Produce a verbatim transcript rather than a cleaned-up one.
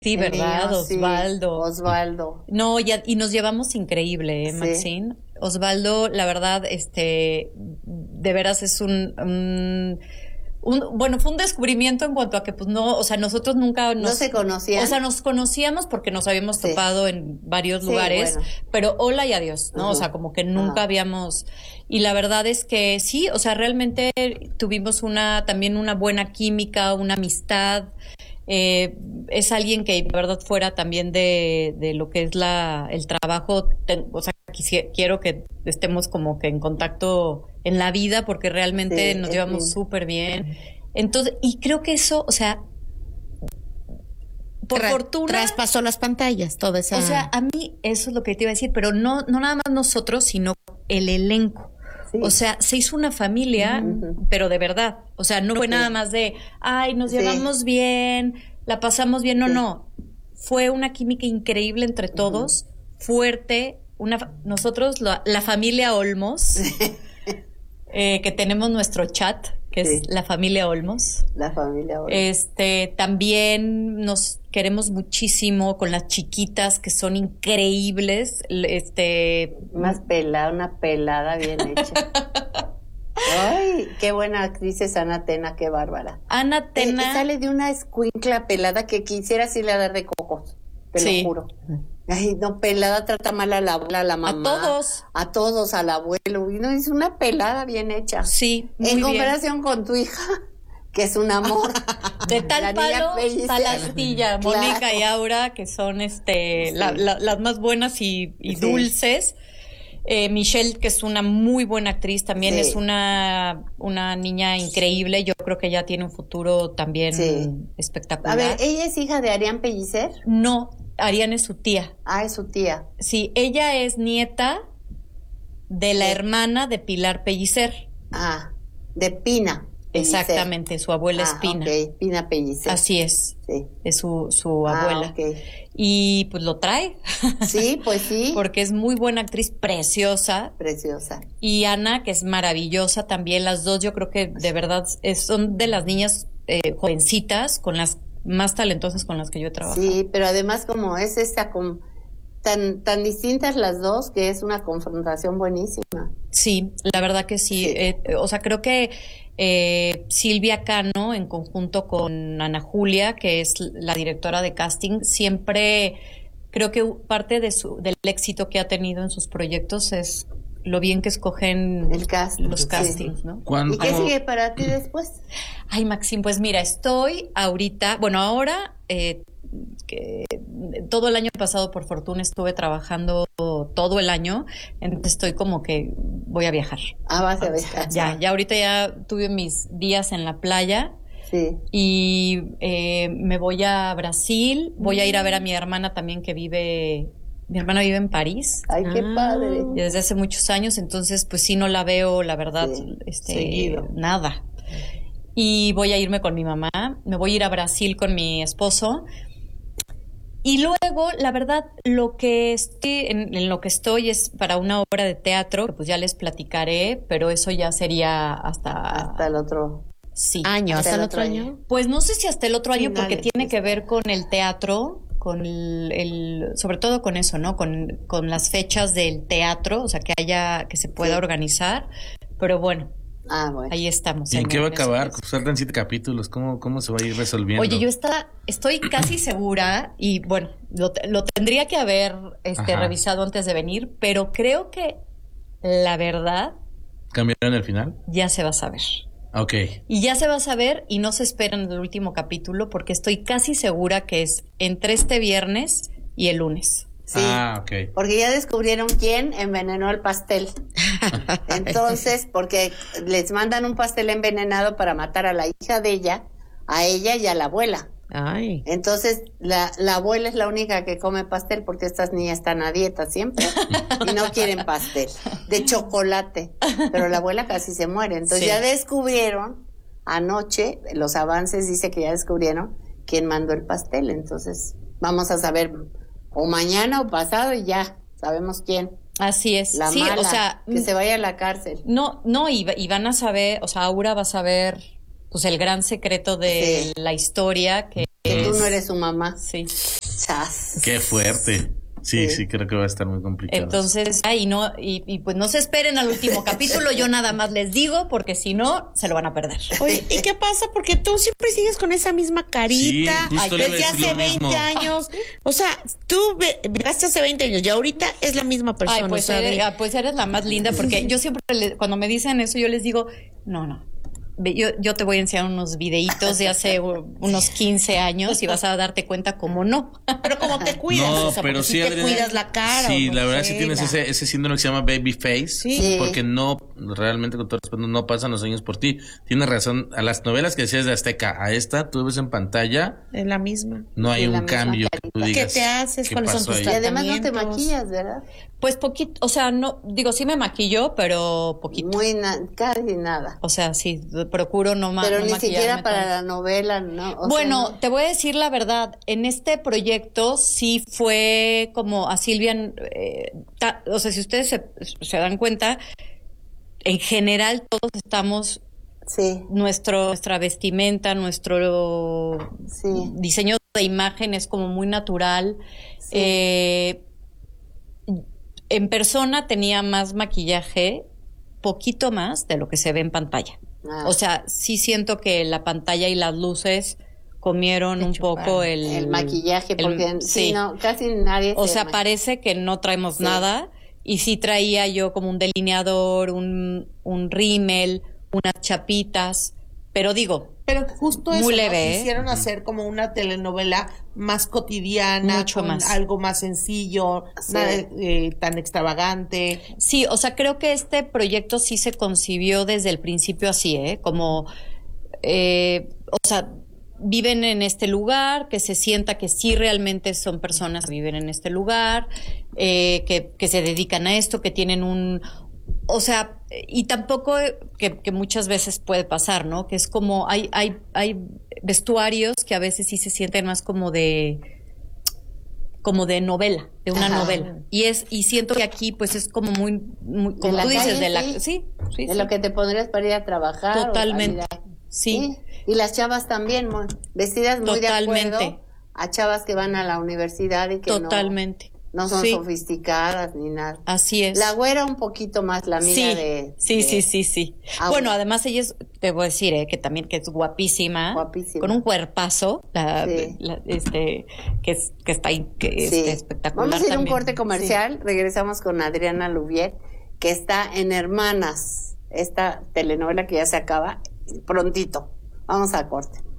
Sí, El ¿verdad? niño, sí, Osvaldo. Osvaldo. No, ya, y nos llevamos increíble, ¿eh, Sí. Maxine? Osvaldo, la verdad, este, de veras es un, un, un- bueno, fue un descubrimiento en cuanto a que, pues no, o sea, nosotros nunca nos... ¿No se conocían? O sea, nos conocíamos porque nos habíamos Sí. topado en varios Sí, lugares, bueno. pero hola y adiós, ¿no? Ajá. O sea, como que nunca Ajá. habíamos... Y la verdad es que sí, o sea, realmente tuvimos una, también una buena química, una amistad. Eh, es alguien que, de verdad, fuera también de, de lo que es la el trabajo, te- o sea, quisi- quiero que estemos como que en contacto en la vida porque realmente Sí, nos es llevamos lindo. súper bien. Entonces, y creo que eso, o sea, por Tra- fortuna, Traspasó las pantallas, toda esa. o sea, a mí eso es lo que te iba a decir, pero no, no nada más nosotros, sino el elenco. Sí. O sea, se hizo una familia, Ujú. pero de verdad. O sea, no fue Sí. nada más de, ay, nos Sí. llevamos bien, la pasamos bien. No, Sí. no. Fue una química increíble entre todos, fuerte. Una, fa- nosotros, la, la familia Olmos, eh, que tenemos nuestro chat, que Sí. es la familia Olmos. La familia ahora. Este, también nos queremos muchísimo con las chiquitas que son increíbles. L- Este, Más pelada, una pelada bien hecha. Ay, qué buena actriz es Ana Tena, qué bárbara. Ana Eh, Tena. sale de una escuincla pelada que quisiera irle a dar de cocos, te Sí. lo juro. Ay, no, pelada trata mal a la abuela, a la mamá. todos. A todos, al abuelo. Y no, es una pelada bien hecha. Sí, muy En bien. comparación con tu hija, que es un amor. De tal La niña palo, pellicer. tal astilla. Claro. Mónica y Aura, que son este la- Sí. la- las más buenas y, y Sí. dulces. Eh, Michelle, que es una muy buena actriz, también Sí. es una, una niña increíble. Yo creo que ella tiene un futuro también Sí. espectacular. A ver, ¿ella es hija de Arián Pellicer? No, Ariana es su tía. Ah, es su tía. Sí, ella es nieta de la Sí. hermana de Pilar Pellicer. Ah, de Pina Pellicer. Exactamente, su abuela es Ah, Pina. ok, Pina Pellicer. Así es, Sí. es su, su Ah, abuela. ok. Y pues lo trae. Sí, pues sí. Porque es muy buena actriz, preciosa. Preciosa. Y Ana, que es maravillosa también. Las dos yo creo que de verdad es- son de las niñas eh, jovencitas con las más talentosas con las que yo he trabajado. Sí, pero además como es esta com- tan tan distintas las dos que es una confrontación buenísima. Sí, la verdad que sí. Sí. Eh, o sea, creo que eh, Silvia Cano, en conjunto con Ana Julia, que es la directora de casting, siempre creo que parte de su, del éxito que ha tenido en sus proyectos es lo bien que escogen El cast, los sí. castings, ¿no? ¿Cuándo- ¿Y qué cómo- sigue para ti después? Ay, Maxim, pues mira, estoy ahorita, bueno, ahora, eh, que todo el año pasado, por fortuna, estuve trabajando todo el año, entonces estoy como que voy a viajar. Ah, vas a ver. Ya, ya ahorita ya tuve mis días en la playa Sí. y eh, me voy a Brasil, voy a ir a ver a mi hermana también que vive, mi hermana vive en París. Ay, qué Ah. padre. Desde hace muchos años, entonces pues sí no la veo, la verdad, Sí, este, seguido. nada. Y voy a irme con mi mamá, me voy a ir a Brasil con mi esposo. Y luego, la verdad, lo que estoy, en, en lo que estoy es para una obra de teatro, que pues ya les platicaré, pero eso ya sería hasta, Hasta el otro. sí. Año, Hasta hasta el el otro otro año. año. Pues no sé si hasta el otro año, porque Finales, tiene sí. que ver con el teatro, con el, el- sobre todo con eso, ¿no? Con, con las fechas del teatro, o sea, que haya, que se pueda Sí. organizar. Pero bueno, Ah, bueno. ahí estamos. ¿Y en qué va a eso. acabar? Faltan siete capítulos. ¿Cómo, cómo se va a ir resolviendo? Oye, yo está, estoy casi segura, y bueno, lo, lo tendría que haber este, Ajá. revisado antes de venir, pero creo que la verdad ¿Cambiaron el final? ya se va a saber. Ok. Y ya se va a saber y no se espera en el último capítulo porque estoy casi segura que es entre este viernes y el lunes. Sí. Ah, ok. Porque ya descubrieron quién envenenó el pastel. Entonces, porque les mandan un pastel envenenado para matar a la hija de ella, a ella y a la abuela. Ay. Entonces, la, la abuela es la única que come pastel porque estas niñas están a dieta siempre y no quieren pastel de chocolate. Pero la abuela casi se muere. Entonces, Sí. ya descubrieron anoche, los avances dice que ya descubrieron quién mandó el pastel. Entonces, vamos a saber o mañana o pasado y ya sabemos quién. Así es. La sí, mala, o sea, que se vaya a la cárcel. no, no, y, y van a saber, o sea, Aura va a saber pues el gran secreto de Sí. la historia que Que tú es no eres su mamá. Sí. Chas. Qué fuerte. Sí, sí, Sí. creo que va a estar muy complicado. Entonces, ay, no, y, y pues no se esperen al último capítulo, yo nada más les digo, porque si no, se lo van a perder. Oye, ¿y qué pasa? Porque tú siempre sigues con esa misma carita Sí, justo le iba a desde decir hace lo mismo. veinte años. O sea, tú ve- llegaste hace veinte años y ahorita es la misma persona. Ay, pues, o sea, eres, de- ah, pues eres la más linda, porque yo siempre, le- cuando me dicen eso, yo les digo, no, no. Ve, Yo, yo te voy a enseñar unos videitos de hace u- unos quince años y vas a darte cuenta cómo no. Pero como te cuidas, No, o sea, pero porque sí, si te Adriana, cuidas la cara. Sí, o no la verdad sé, sí tienes la- ese, ese síndrome que se llama baby face. Sí. Porque no, realmente con todo respeto, no pasan los años por ti. Tienes razón, a las novelas que decías de Azteca, a esta, tú ves en pantalla, Es la misma. no hay Sí, la un misma cambio que tú carita. digas. ¿Qué te haces? ¿qué ¿Cuáles son pasó tus ahí? Y además no te tratamientos? maquillas, ¿verdad? Pues poquito, o sea, no, digo, sí me maquillo, pero poquito. Muy na- casi nada. O sea, sí, procuro no más. Pero no ni maquillarme siquiera para tanto. la novela, ¿no? O Bueno, sea, no. te voy a decir la verdad, en este proyecto sí fue como a Silvia, eh, ta- o sea, si ustedes se, se dan cuenta, en general todos estamos, Sí, nuestro, nuestra vestimenta, nuestro sí. diseño de imagen es como muy natural. Sí. Eh, en persona tenía más maquillaje, poquito más de lo que se ve en pantalla. Ah. O sea, sí siento que la pantalla y las luces comieron Te un chuparon. poco el, El maquillaje, el- porque sí, sí. no, casi nadie O se sea, ma- parece que no traemos Sí. nada y sí traía yo como un delineador, un, un rímel, unas chapitas, pero digo, Pero justo eso, Muy ¿no? leve, ¿eh? Quisieron hacer como una telenovela más cotidiana, Mucho con más. algo más sencillo, Sí. nada eh, tan extravagante. sí, o sea, creo que este proyecto sí se concibió desde el principio así, ¿eh? Como, eh, o sea, viven en este lugar, que se sienta que sí realmente son personas que viven en este lugar, eh, que, que se dedican a esto, que tienen un... O sea, y tampoco eh, que, que muchas veces puede pasar, ¿no? Que es como, hay, hay, hay vestuarios que a veces sí se sienten más como de como de novela, de una Ajá. novela. Y es, y siento que aquí pues es como muy, muy De como la tú dices, calle, de la sí. sí, sí, de sí. lo que te pondrías para ir a trabajar. o Totalmente. salir a- Sí. Y las chavas también, muy- vestidas muy de Totalmente. acuerdo a chavas que van a la universidad y que no- Totalmente. no, son Sí. sofisticadas ni nada. Así es. La güera un poquito más, la amiga sí, de... sí, de- sí, sí, sí. Ah, bueno, bueno. además ella es, te voy a decir, eh, que también que es guapísima, Guapísima. con un cuerpazo, la, Sí. la- este, que es, que está, in- que Sí. este, espectacular. Vamos a ir a un también. corte comercial, regresamos con Adriana Louvier, que está en Hermanas, esta telenovela que ya se acaba prontito. Vamos a corte.